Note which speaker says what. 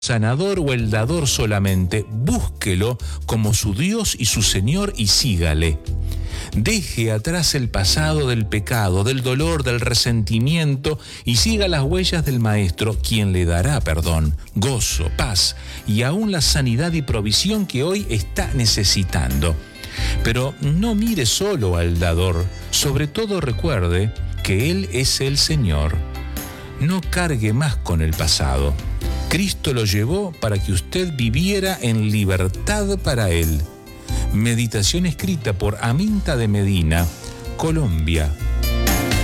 Speaker 1: sanador o el dador solamente. Búsquelo como su Dios y su Señor y sígale. Deje atrás el pasado del pecado, del dolor, del resentimiento y siga las huellas del Maestro, quien le dará perdón, gozo, paz y aún la sanidad y provisión que hoy está necesitando. Pero no mire solo al dador, sobre todo recuerde que Él es el Señor. No cargue más con el pasado. Cristo lo llevó para que usted viviera en libertad para Él. Meditación escrita por Aminta de Medina, Colombia,